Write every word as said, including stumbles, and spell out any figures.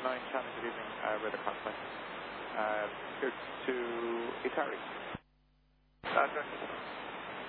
nine, Channel, good evening, uh, Radar Contact. Uh, here to Itari. Uh,